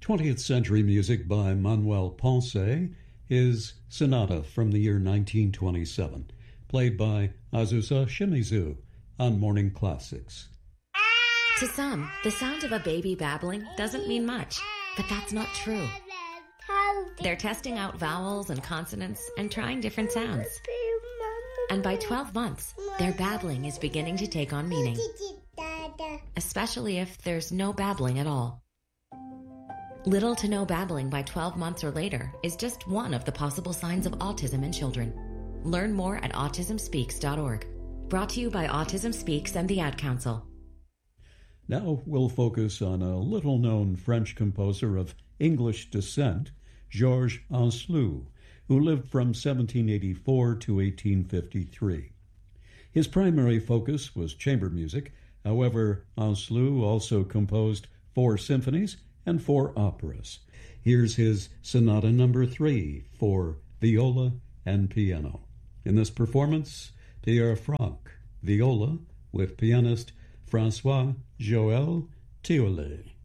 20th century music by Manuel Ponce is Sonata from the year 1927, played by Azusa Shimizu on Morning Classics. To some, the sound of a baby babbling doesn't mean much, but that's not true. They're testing out vowels and consonants and trying different sounds. And by 12 months, their babbling is beginning to take on meaning, especially if there's no babbling at all. Little to no babbling by 12 months or later is just one of the possible signs of autism in children. Learn more at autismspeaks.org. Brought to you by Autism Speaks and the Ad Council. Now we'll focus on a little-known French composer of English descent, Georges Ancelou, who lived from 1784 to 1853. His primary focus was chamber music. However, Ancelou also composed 4 symphonies and 4 operas. Here's his Sonata No. 3 for viola and piano. In this performance, Pierre Franck, viola, with pianist François Joël Tiolet.